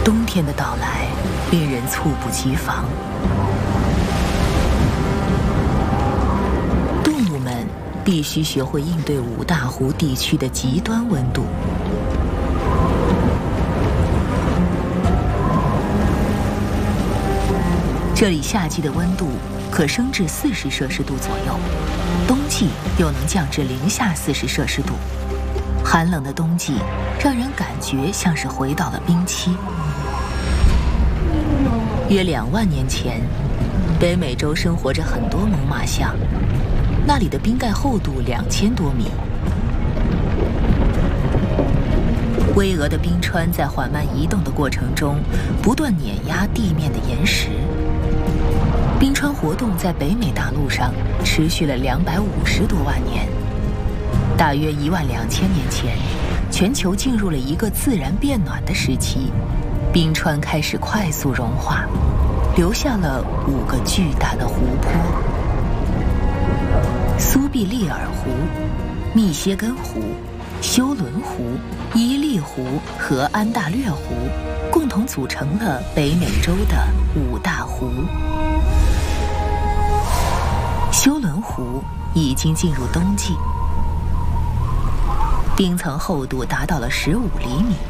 冬天的到来令人猝不及防。动物们必须学会应对五大湖地区的极端温度。这里夏季的温度可升至40摄氏度左右，冬季又能降至零下40摄氏度。寒冷的冬季让人感觉像是回到了冰期。约2万年前，北美洲生活着很多猛犸象，那里的冰盖厚度2000多米。巍峨的冰川在缓慢移动的过程中，不断碾压地面的岩石。冰川活动在北美大陆上持续了250多万年。大约12000年前，全球进入了一个自然变暖的时期，冰川开始快速融化，留下了5个巨大的湖泊：苏必利尔湖、密歇根湖、休伦湖、伊利湖和安大略湖，共同组成了北美洲的5大湖。休伦湖已经进入冬季，冰层厚度达到了15厘米，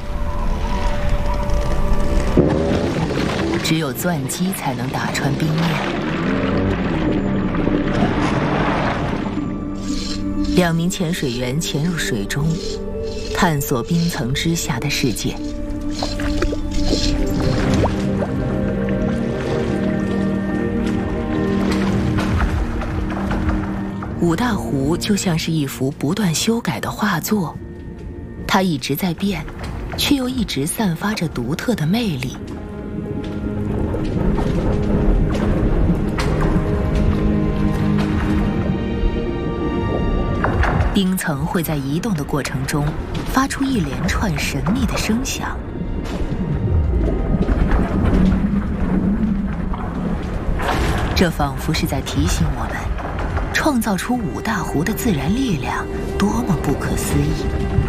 只有钻机才能打穿冰面。2名潜水员潜入水中，探索冰层之下的世界。5大湖就像是一幅不断修改的画作，它一直在变，却又一直散发着独特的魅力。冰层会在移动的过程中发出一连串神秘的声响。这仿佛是在提醒我们，创造出5大湖的自然力量多么不可思议。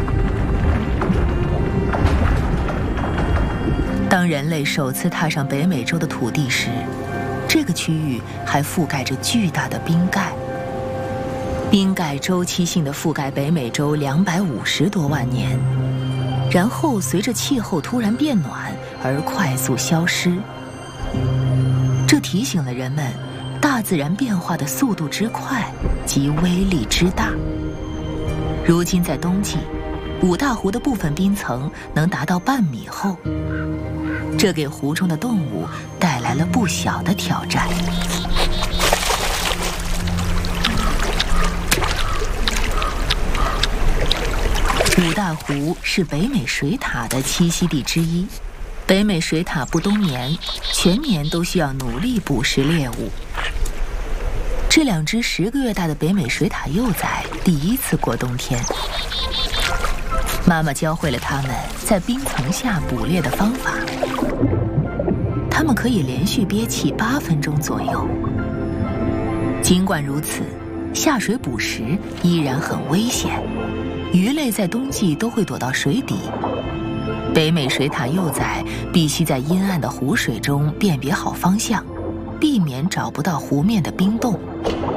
当人类首次踏上北美洲的土地时，这个区域还覆盖着巨大的冰盖。冰盖周期性地覆盖北美洲250多万年，然后随着气候突然变暖而快速消失。这提醒了人们大自然变化的速度之快及威力之大。如今在冬季，5大湖的部分冰层能达到半米厚，这给湖中的动物带来了不小的挑战。5大湖是北美水獭的栖息地之一。北美水獭不冬眠，全年都需要努力捕食猎物。这2只10个月大的北美水獭幼崽第一次过冬天，妈妈教会了它们在冰层下捕猎的方法。它们可以连续憋气8分钟左右。尽管如此，下水捕食依然很危险。鱼类在冬季都会躲到水底，北美水獭幼崽必须在阴暗的湖水中辨别好方向，避免找不到湖面的冰洞。